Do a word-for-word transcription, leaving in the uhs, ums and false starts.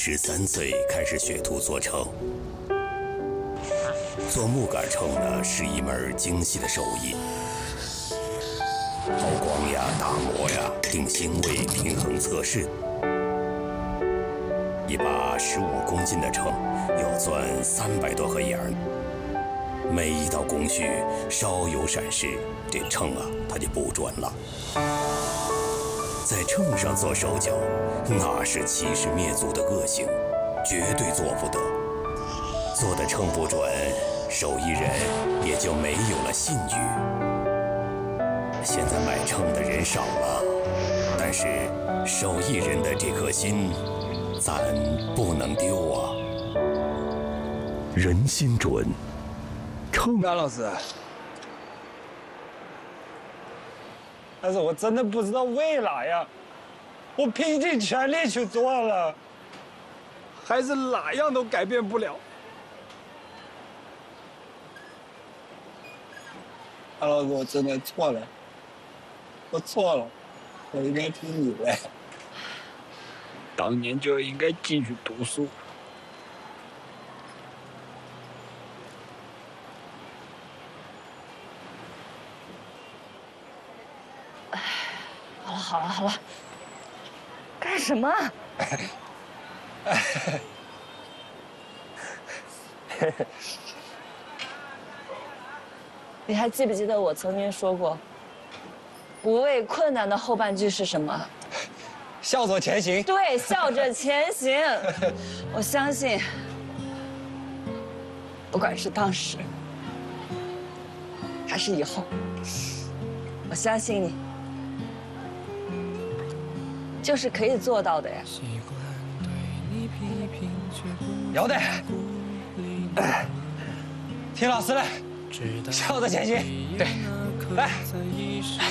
十三岁开始学徒做秤。做木杆秤呢，是一门精细的手艺，抛光呀、打磨呀、定星位、平衡测试。一把十五公斤的秤要钻三百多个眼儿，每一道工序稍有闪失，这秤啊它就不准了。在秤上做手脚，那是欺师灭祖的恶行，绝对做不得。做的秤不准，手艺人也就没有了信誉。现在买秤的人少了，但是手艺人的这颗心，咱不能丢啊！人心准，秤。 甘老师，但是我真的不知道为哪呀，我拼尽全力去做了，还是哪样都改变不了。甘老师，我真的错了，我错了，我应该听你的。当年就应该继续读书。 好了好了好了，干什么？你还记不记得我曾经说过，不畏困难的后半句是什么？ 笑着前行。 对，笑着前行。我相信，不管是当时还是以后，我相信你就是可以做到的呀。 有的，听老师的，笑着前行。对，来。